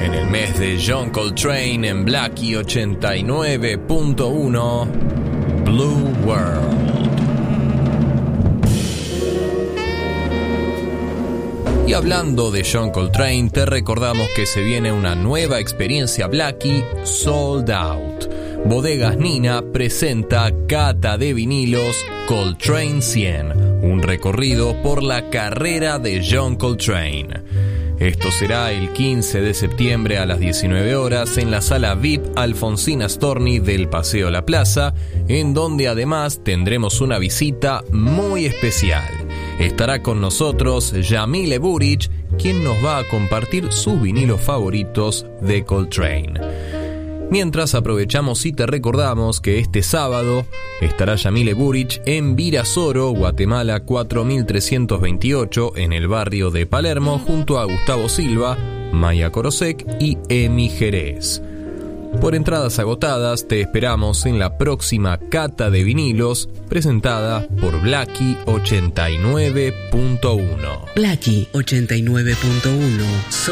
En el mes de John Coltrane en Blackie 89.1, Blue World. Y hablando de John Coltrane, te recordamos que se viene una nueva experiencia Blackie Sold Out. Bodegas Nina presenta Cata de Vinilos Coltrane 100, un recorrido por la carrera de John Coltrane. Esto será el 15 de septiembre a las 19 horas en la sala VIP Alfonsina Storni del Paseo La Plaza, en donde además tendremos una visita muy especial. Estará con nosotros Yamile Buric, quien nos va a compartir sus vinilos favoritos de Coltrane. Mientras aprovechamos y te recordamos que este sábado estará Yamile Buric en Virasoro, Guatemala 4328, en el barrio de Palermo, junto a Gustavo Silva, Maya Korosek y Emi Jerez. Por entradas agotadas, te esperamos en la próxima Cata de Vinilos, presentada por Blackie 89.1. Blackie 89.1.